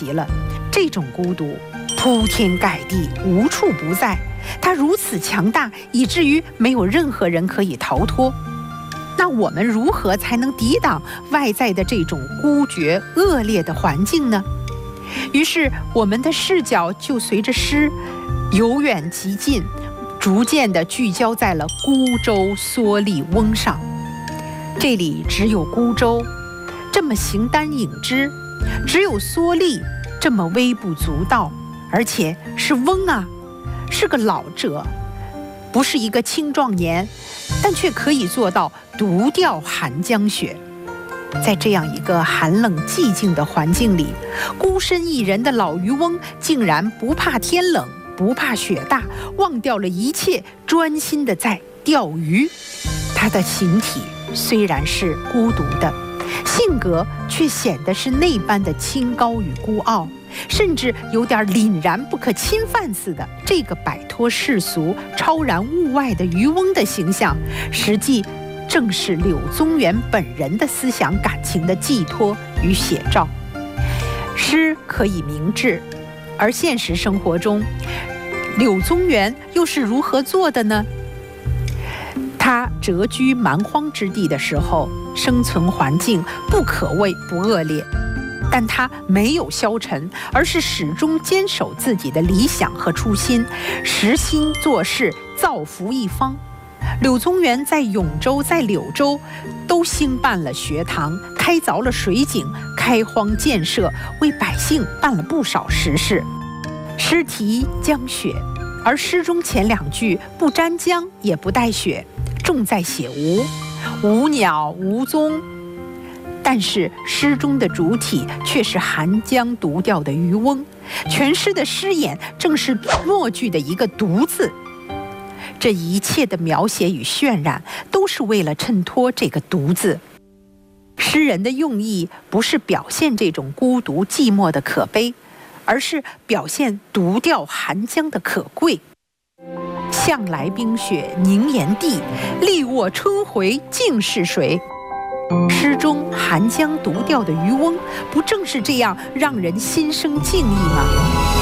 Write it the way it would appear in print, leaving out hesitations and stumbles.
奇了。这种孤独铺天盖地，无处不在，它如此强大，以至于没有任何人可以逃脱。那我们如何才能抵挡外在的这种孤绝恶劣的环境呢？于是我们的视角就随着诗由远及近，逐渐地聚焦在了孤舟蓑笠翁上。这里只有孤舟这么形单影只，只有蓑笠这么微不足道，而且是翁啊，是个老者，不是一个青壮年，但却可以做到独钓寒江雪。在这样一个寒冷寂静的环境里，孤身一人的老渔翁竟然不怕天冷，不怕雪大，忘掉了一切，专心地在钓鱼。他的形体虽然是孤独的，性格却显得是那般的清高与孤傲，甚至有点凛然不可侵犯似的。这个摆脱世俗、超然物外的渔翁的形象，实际正是柳宗元本人的思想感情的寄托与写照。诗可以明志，而现实生活中，柳宗元又是如何做的呢？他谪居蛮荒之地的时候，生存环境不可谓不恶劣，但他没有消沉，而是始终坚守自己的理想和初心，实心做事，造福一方。柳宗元在永州、在柳州都兴办了学堂，开凿了水井，开荒建设，为百姓办了不少实事。诗题江雪，而诗中前两句不沾江也不带雪，重在写无鸟无踪。但是诗中的主体却是寒江独钓的渔翁，全诗的诗眼正是末句的一个独字。这一切的描写与渲染，都是为了衬托这个独字。诗人的用意不是表现这种孤独寂寞的可悲，而是表现独钓寒江的可贵。向来冰雪凝岩地，力握春回竟是谁？诗中寒江独钓的渔翁，不正是这样让人心生敬意吗？